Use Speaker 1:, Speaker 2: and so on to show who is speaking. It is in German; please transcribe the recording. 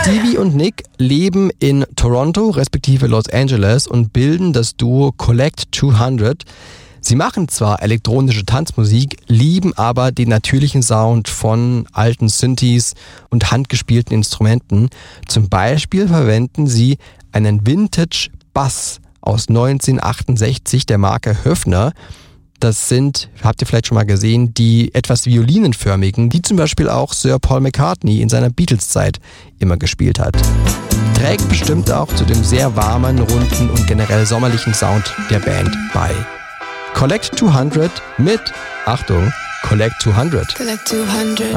Speaker 1: Stevie und Nick leben in Toronto respektive Los Angeles und bilden das Duo Collect 200. Sie machen zwar elektronische Tanzmusik, lieben aber den natürlichen Sound von alten Synthes und handgespielten Instrumenten. Zum Beispiel verwenden sie einen Vintage Bass aus 1968 der Marke Höfner. Das sind, habt ihr vielleicht schon mal gesehen, die etwas violinenförmigen, die zum Beispiel auch Sir Paul McCartney in seiner Beatles-Zeit immer gespielt hat. Trägt bestimmt auch zu dem sehr warmen, runden und generell sommerlichen Sound der Band bei. Collect 200 mit, Achtung, Collect 200.
Speaker 2: Collect 200.